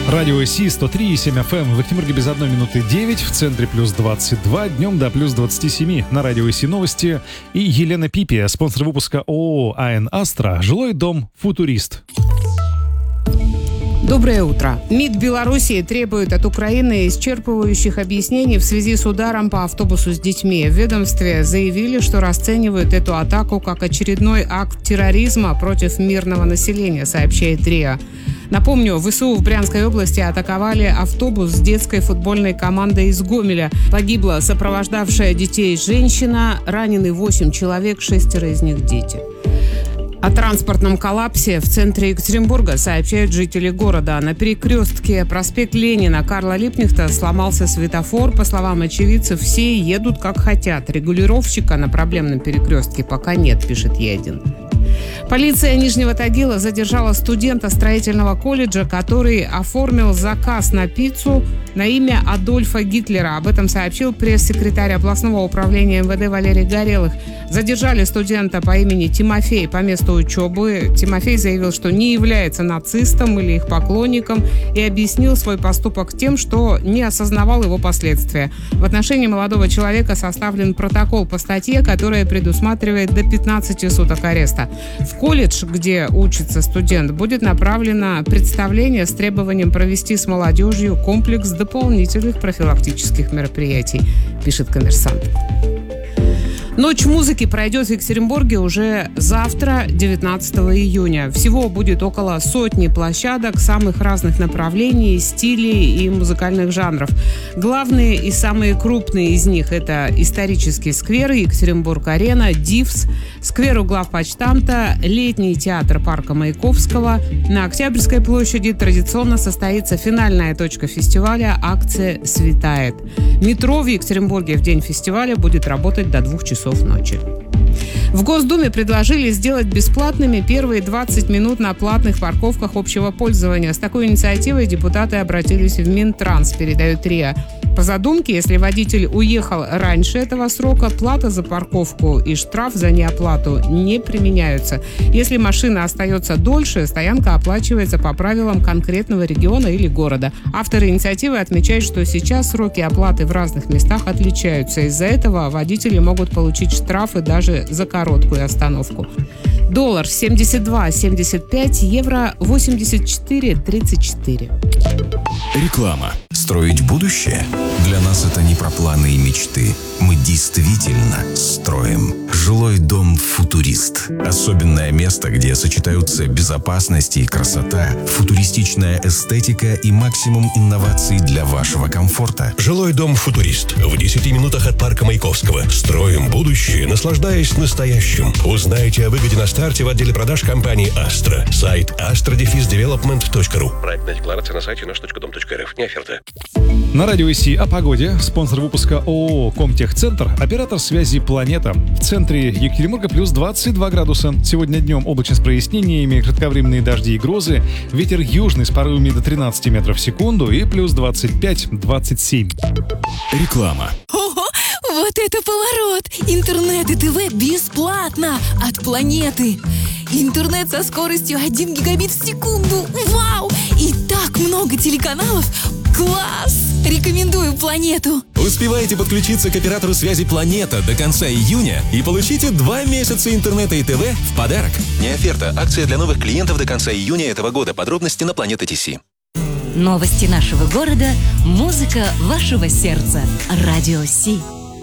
Радио Си 103,7 FM. В Екатеринбурге без 1 минуты 9, в центре плюс 22, днем до плюс 27. На Радио Си новости. И Елена Пипи, спонсор выпуска ООО «АН Астра», жилой дом «Футурист». Доброе утро. МИД Белоруссии требует от Украины исчерпывающих объяснений в связи с ударом по автобусу с детьми. В ведомстве заявили, что расценивают эту атаку как очередной акт терроризма против мирного населения, сообщает РИА. Напомню, ВСУ в Брянской области атаковали автобус с детской футбольной командой из Гомеля. Погибла сопровождавшая детей женщина, ранены 8 человек, 6 из них дети. О транспортном коллапсе в центре Екатеринбурга сообщают жители города. На перекрестке проспект Ленина Карла Липкнехта сломался светофор. По словам очевидцев, все едут как хотят. Регулировщика на проблемном перекрестке пока нет, пишет Е1. Полиция Нижнего Тагила задержала студента строительного колледжа, который оформил заказ на пиццу на имя Адольфа Гитлера. Об этом сообщил пресс-секретарь областного управления МВД Валерий Горелых. Задержали студента по имени Тимофей по месту учебы. Тимофей заявил, что не является нацистом или их поклонником, и объяснил свой поступок тем, что не осознавал его последствия. В отношении молодого человека составлен протокол по статье, которая предусматривает до 15 суток ареста. В колледж, где учится студент, будет направлено представление с требованием провести с молодежью комплекс дополнительных профилактических мероприятий, пишет «Коммерсант». Ночь музыки пройдет в Екатеринбурге уже завтра, 19 июня. Всего будет около сотни площадок самых разных направлений, стилей и музыкальных жанров. Главные и самые крупные из них – это исторический сквер, Екатеринбург-арена, ДИВС, сквер у главпочтамта, летний театр парка Маяковского. На Октябрьской площади традиционно состоится финальная точка фестиваля – акция «Светает». Метро в Екатеринбурге в день фестиваля будет работать до 2 часов ночи. В Госдуме предложили сделать бесплатными первые 20 минут на платных парковках общего пользования. С такой инициативой депутаты обратились в Минтранс, передает РИА. По задумке, если водитель уехал раньше этого срока, плата за парковку и штраф за неоплату не применяются. Если машина остается дольше, стоянка оплачивается по правилам конкретного региона или города. Авторы инициативы отмечают, что сейчас сроки оплаты в разных местах отличаются. Из-за этого водители могут получить штрафы даже за короткую остановку. Доллар 72.75, евро 84.34. Реклама. Строить будущее? Для нас это не про планы и мечты. Мы действительно строим. Жилой дом «Футурист». Особенное место, где сочетаются безопасность и красота, футуристичная эстетика и максимум инноваций для вашего комфорта. Жилой дом «Футурист» в 10 минутах от парка Маяковского. Строим будущее, наслаждаясь настоящим. Узнайте о выгоде на старте в отделе продаж компании «Астра». Сайт astra-development.ru. Проектная декларация на сайте наш.дом.рф. Не оферта. На Радио Си о погоде. Спонсор выпуска ООО «Комтехцентр», оператор связи «Планета». В центре Екатеринбурга плюс 22 градуса. Сегодня днем облачно с прояснениями, кратковременные дожди и грозы. Ветер южный с порывами до 13 метров в секунду и плюс 25-27. Реклама. Ого, вот это поворот! Интернет и ТВ бесплатно от «Планеты». Интернет со скоростью 1 гигабит в секунду. Вау! И так много телеканалов. Класс! Рекомендую «Планету». Успевайте подключиться к оператору связи «Планета» до конца июня и получите 2 месяца интернета и ТВ в подарок. Не оферта. Акция для новых клиентов до конца июня этого года. Подробности на Planet.tc. Новости нашего города, музыка вашего сердца. Радио Си.